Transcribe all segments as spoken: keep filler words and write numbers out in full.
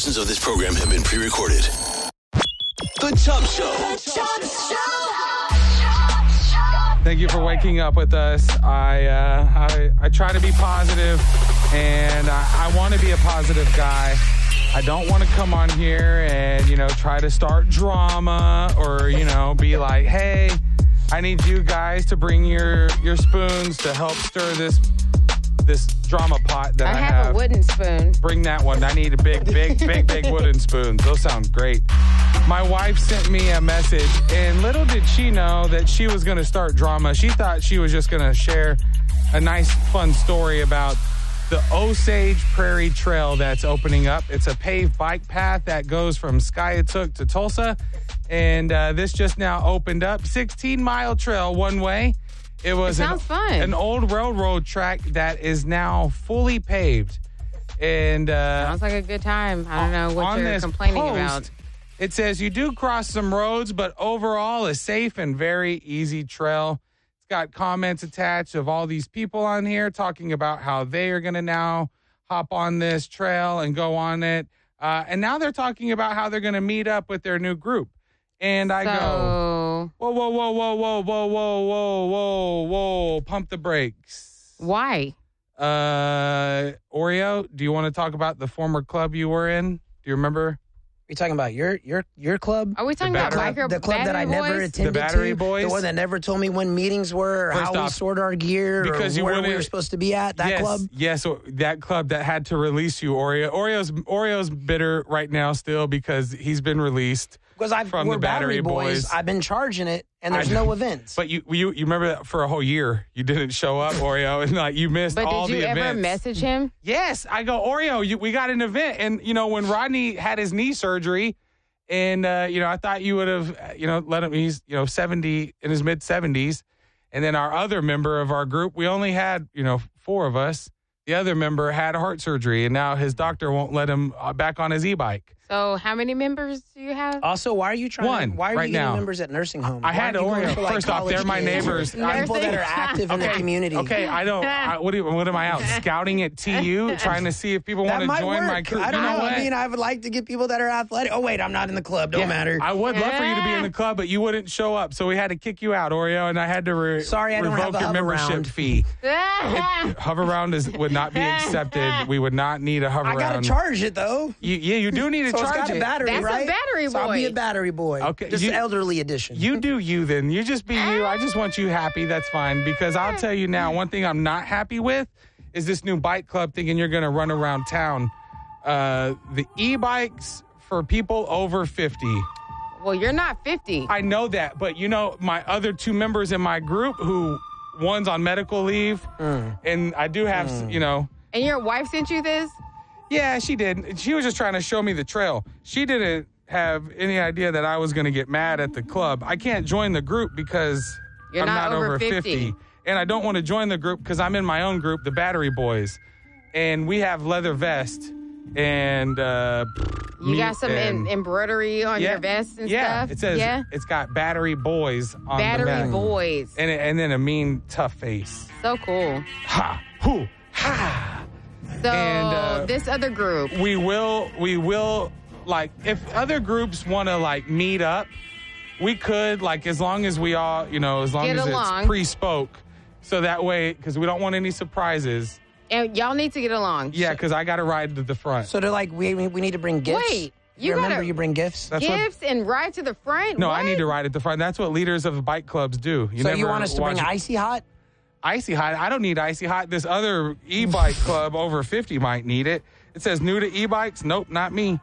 Portions of this program have been pre-recorded. The Chubb Show. The Chubb Show. Thank you for waking up with us. I uh, I, I try to be positive, and I, I want to be a positive guy. I don't want to come on here and, you know, try to start drama or, you know, be like, hey, I need you guys to bring your, your spoons to help stir this this drama pot that I, I have. have a wooden spoon. Bring that one. I need a big, big, big, big wooden spoons. Those sound great. My wife sent me a message, and little did she know that she was going to start drama. She thought she was just going to share a nice, fun story about the Osage Prairie Trail that's opening up. It's a paved bike path that goes from Skiatook to Tulsa, and uh, this just now opened up. sixteen-mile trail one way. It was It sounds an, fun. an old railroad track that is now fully paved. And uh, Sounds like a good time. I don't know what on you're this complaining post, about. It says you do cross some roads, but overall a safe and very easy trail. It's got comments attached of all these people on here talking about how they are going to now hop on this trail and go on it. Uh, and now they're talking about how they're going to meet up with their new group. And I so, go, whoa, whoa, whoa, whoa, whoa, whoa, whoa, whoa, whoa, whoa, pump the brakes. why? Uh, Oreo, do you want to talk about the former club you were in? Do you remember? You're talking about your your your club? Are we talking The about battery- micro The club that I battery never boys? attended The Battery to? Boys? The one that never told me when meetings were or First how we off, stored our gear because or you where we wouldn't- were supposed to be at, that yes, club? Yes, so that club that had to release you, Oreo. Oreo's Oreo's bitter right now still because he's been released Because I've, from we're the Battery Boys. I've been charging it, and there's I- no events. But you, you you remember that for a whole year you didn't show up, Oreo, and like you missed But all did you the ever events. message him? Yes, I go, Oreo, you, we got an event. And, you know, when Rodney had his knee surgery, and, uh, you know, I thought you would have, uh, you know, let him, he's, you know, seventy, in his mid seventies. And then our other member of our group, we only had, you know, four of us. The other member had heart surgery, and now his doctor won't let him uh, back on his e-bike. So how many members do you have? Also, why are you trying One, to, why are right you getting now. members at nursing homes? I Why had are you going Oreo. for, like, First off, college they're my kids? neighbors. People that are active in the community. Okay, I don't. I, what, do you, what am I out scouting at T U, trying to see if people That want to might join work. my crew? I don't you know, know. what? I mean, I would like to get people that are athletic. Oh, wait, I'm not in the club. Don't Yeah, matter. I would love for you to be in the club, but you wouldn't show up, so we had to kick you out, Oreo, and I had to re- Sorry, I don't revoke have a your hover membership round. fee. It, hover round is would not be accepted. We would not need a hover I got round. to charge it, though. You, yeah, you do need to So it's charge got a it. battery, That's a right? battery So I'll be boy. a battery boy. Okay, Just you- elderly edition. You do you then. You just be you. I just want you happy. That's fine. Because I'll tell you now, one thing I'm not happy with is this new bike club thinking you're going to run around town. Uh, the e-bikes for people over fifty. Well, you're not fifty. I know that, but you know, my other two members in my group who one's on medical leave, Mm. and I do have, you know, And your wife sent you this? yeah, she did. She was just trying to show me the trail. She didn't have any idea that I was going to get mad at the club. I can't join the group because You're I'm not not, over over fifty. fifty. And I don't want to join the group because I'm in my own group, the Battery Boys. And we have leather vest and uh You got some and- em- embroidery on yeah, your vest and yeah, stuff? it says yeah. it's got Battery Boys on the Battery back. boys. And, and then a mean, tough face. So cool. Ha, hoo, ha. So And, uh, this other group, We will, we will, like, if other groups want to, like, meet up, we could, like, as long as we all, you know, as long Get as along. it's pre-spoke. So that way, because we don't want any surprises. and y'all need to get along. Yeah, because I got to ride to the front. So they're like, we we need to bring gifts. Wait, you remember gotta- you bring gifts? That's what- Gifts and ride to the front? no, What? I need to ride at the front. That's what leaders of bike clubs do. You so never you want us to bring watch- Icy Hot? Icy Hot. I don't need Icy Hot. This other e-bike club over fifty might need it. It says new to e-bikes. Nope, not me.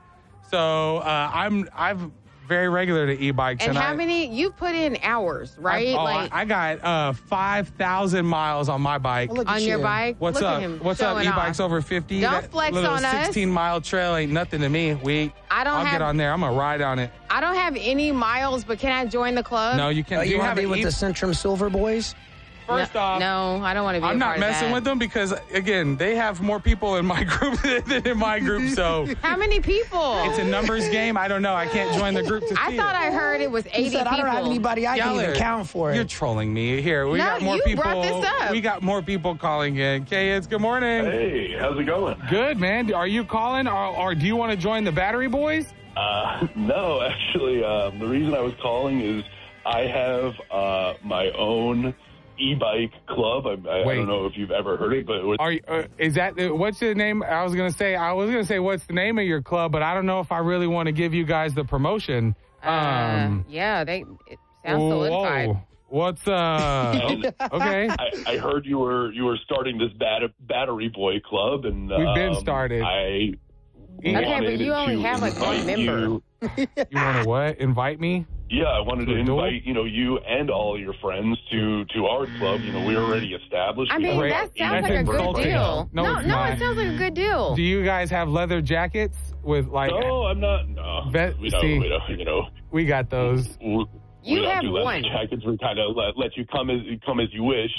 So uh, I'm I'm very regular to e-bikes. And how I, many? You put in hours, right? I, oh, like I, I got uh, five thousand miles on my bike. Well, look at on your you. bike? What's Look up? At him What's up? showing E-bikes off. over fifty. Don't That flex little on us. sixteen mile trail ain't nothing to me. We. I don't I'll have- get on there. I'm gonna ride on it. I don't have any miles, but can I join the club? No, you can't. Oh, do you want have to be an with e- the Centrum Silver Boys? First no, off, no, I don't want to be. I'm a not part of messing that. with them because, again, they have more people in my group than in my group. So How many people? it's a numbers game. I don't know. I can't join the group to I see thought it. I heard it was eighty He said, people. I don't have anybody I can Yeller, even count for You're it. trolling me. Here, we No, got more you people. brought this up. We got more people calling in. K-Hits, good morning. Hey, how's it going? Good, man. Are you calling or, or do you want to join the Battery Boys? Uh, no, actually, um, the reason I was calling is I have uh, my own e-bike club. I, I, I Wait. don't know if you've ever heard it, but it was, Are you, uh, is that the, what's the name? I was gonna say I was gonna say what's the name of your club, but I don't know if I really want to give you guys the promotion. Uh, Um, yeah, they. It sounds solidified. whoa, what's uh? okay, I, I heard you were you were starting this bat- Battery Boy club, and We've been um, started. I Okay, but wanted you only to have, like, one invite member. you- you want to what? Invite me? Yeah, I wanted To to the door? invite you know you and all your friends to to our club. You know, we're already established. I We mean, have Great. that about sounds That's like a good insulting. deal. No, no, it's no, not. it sounds like a good deal. Do you guys have leather jackets with like? No, I'm not. No, Bet- we don't. see. We don't. You know. We got those. We, You we don't have do leather one. jackets. We kind of let, let you come as come as you wish.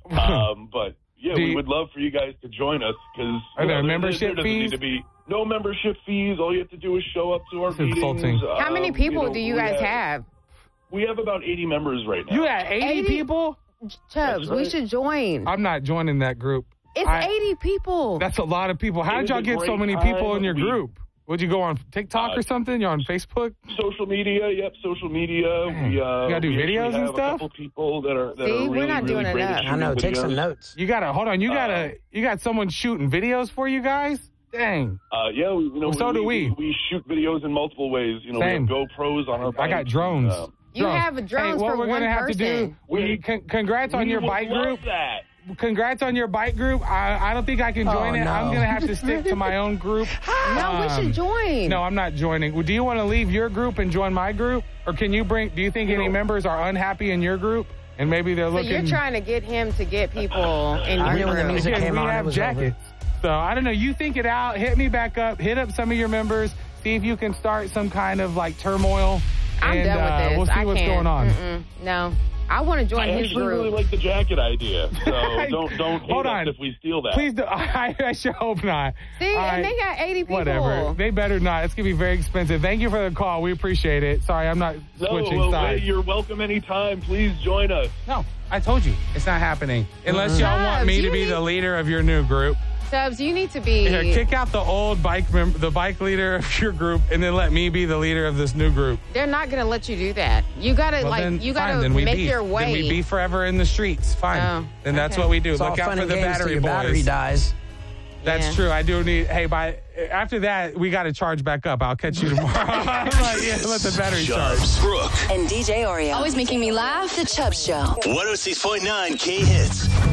Um, but yeah, Do we you- would love for you guys to join us because Are there membership there doesn't fees? Need to be no membership fees. All you have to do is show up to our It's meetings. insulting. How many Um, people know, do you we guys have? We have about eighty members right now. You got eighty, eighty? people? Chubbs, we right. should join. I'm not joining that group. It's I- eighty people. That's a lot of people. How It did was y'all a get so great many time. people in your We- group? Would you go on TikTok Uh, or something? You're on Facebook? Social media, yep, social media. Dang. We, uh, You gotta do we actually videos and have stuff? A couple people that are that See, are we're really, not really doing great at enough. shooting I know. Take some videos. notes. You gotta hold on. You gotta Uh, you got someone shooting videos for you guys? Dang. Uh, yeah, we, you know, Well, so we, do we. we. We shoot videos in multiple ways. You know, Same. we have GoPros on our bikes. I got drones. and, uh, You Drones. have a drones hey, what for we're one gonna have to do? person. We con- congrats on we your would bike love group. That. Congrats on your bike group. I, I don't think I can join Oh, it. no. I'm gonna have to stick to my own group. No, we Um, should join. No, I'm not joining. Do you want to leave your group and join my group, or can you bring? Do you think any No. members are unhappy in your group, and maybe they're so looking? you're trying to get him to get people in I your knew when the group. music Again, came we on, it have was jackets. So I don't know. You think it out. Hit me back up. Hit up some of your members. See if you can start some kind of like turmoil. I'm and, done with uh, this. We'll see I what's can't. going on. Mm-mm. No, I want to join I his actually group. really like the jacket idea. So don't don't hate Hold us on. if we steal that. Please, do, I, I sure hope not. See, All and right. they got eighty people. Whatever. They better not. It's going to be very expensive. Thank you for the call. We appreciate it. Sorry, I'm not No, switching well, sides. hey, you're welcome anytime. Please join us. No, I told you. It's not happening. Unless y'all want Chubbs, me to you be need- the leader of your new group. Tubbs, you need to be. Here, kick out the old bike mem- the bike leader of your group, and then let me be the leader of this new group. They're not going to let you do that. You got to Well, like. then, You fine, got to then we make beef. your way. Then we be forever in the streets. Fine. Oh, then that's okay. what we do. It's all Look out fun for and the games till battery your boys. battery dies. That's Yeah. true. I do need. Hey, by after that, we got to charge back up. I'll catch you tomorrow. I'm like, yeah, let the battery charge. Chubbs, Brooke, And D J Oreo. Always making me laugh. The Chubb Show. one oh six point nine K Hits.